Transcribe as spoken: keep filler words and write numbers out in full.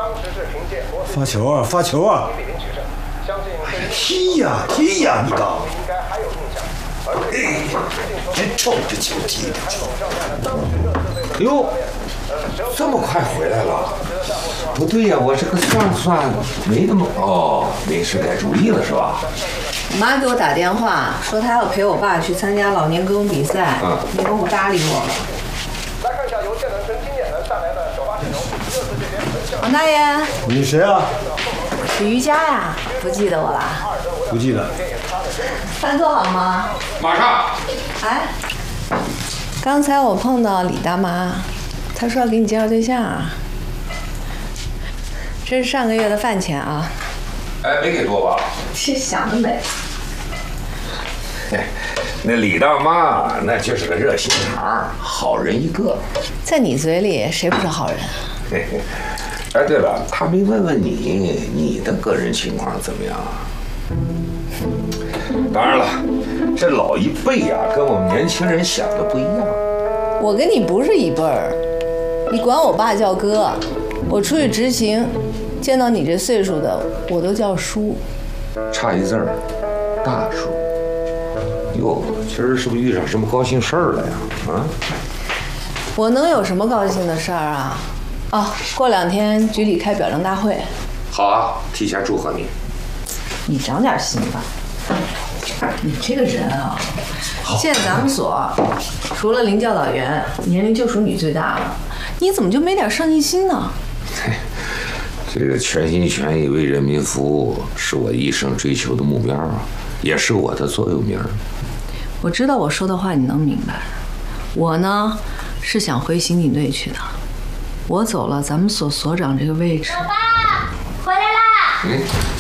发球啊，发球啊！踢呀，踢呀，你刚！哎，真冲着球踢的！ 哟，这么快回来了？不对呀，我这个算算没那么……哦，临时改主意了是吧？ 我妈给我打电话说她要陪我爸去参加老年歌咏比赛， 嗯， 没工夫搭理我了。 来看一下由剑南春今年呢带来的首发阵容。这次这边王大爷， 你谁啊？ 是瑜伽呀，不记得我了？ 不记得。 饭做好吗？ 马上。 哎，刚才我碰到李大妈，她说要给你介绍对象啊。这是上个月的饭钱啊。 哎，没给多吧？ 这想得美。 那李大妈那就是个热心肠，好人一个。 在你嘴里，谁不是好人？ 嘿嘿。哎，对了，他没问问你，你的个人情况怎么样啊？当然了，这老一辈呀、啊，跟我们年轻人想的不一样。 我跟你不是一辈儿，你管我爸叫哥，我出去执勤，见到你这岁数的，我都叫叔。 差一字儿，大叔。哟，今儿是不是遇上什么高兴事儿了呀？啊？ 我能有什么高兴的事儿啊？哦，过两天局里开表彰大会。 好啊，提前祝贺你。 你长点心吧。你这个人啊，现在咱们所除了林教导员，年龄就属你最大了，你怎么就没点上进心呢？ 这个全心全意为人民服务是我一生追求的目标啊，也是我的座右铭。 我知道我说的话你能明白。我呢是想回刑警队去的。我走了，咱们所所长这个位置。 老爸，回来啦！ 嗯。